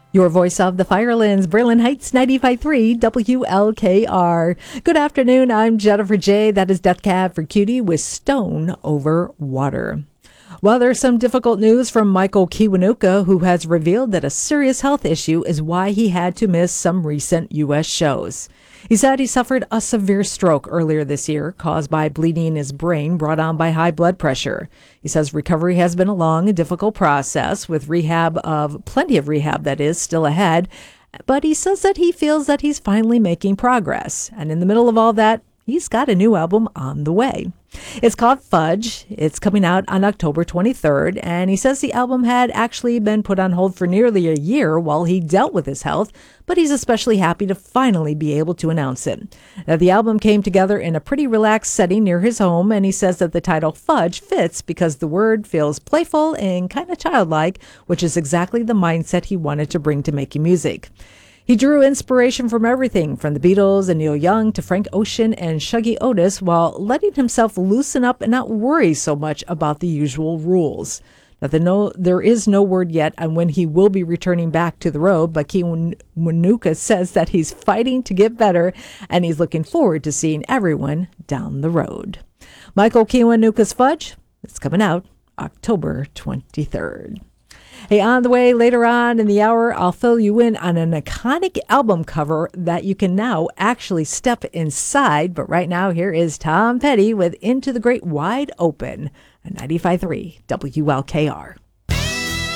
Your voice of the Firelands, Berlin Heights 95.3 WLKR. Good afternoon, I'm Jennifer J. That is Death Cab for Cutie with Stone Over Water. Well, there's some difficult news from Michael Kiwanuka, who has revealed that a serious health issue is why he had to miss some recent U.S. shows. He said he suffered a severe stroke earlier this year caused by bleeding in his brain brought on by high blood pressure. He says recovery has been a long and difficult process with plenty of rehab that is still ahead. But he says that he feels that he's finally making progress. And in the middle of all that, he's got a new album on the way. It's called Fudge. It's coming out on October 23rd, and he says the album had actually been put on hold for nearly a year while he dealt with his health, but he's especially happy to finally be able to announce it. Now, the album came together in a pretty relaxed setting near his home, and he says that the title Fudge fits because the word feels playful and kind of childlike, which is exactly the mindset he wanted to bring to making music. He drew inspiration from everything from the Beatles and Neil Young to Frank Ocean and Shuggy Otis while letting himself loosen up and not worry so much about the usual rules. Now, there is no word yet on when he will be returning back to the road, but Kiwanuka says that he's fighting to get better and he's looking forward to seeing everyone down the road. Michael Kiwanuka's Fudge, it's coming out October 23rd. Hey, on the way later on in the hour, I'll fill you in on an iconic album cover that you can now actually step inside. But right now, here is Tom Petty with Into the Great Wide Open, 95.3 WLKR.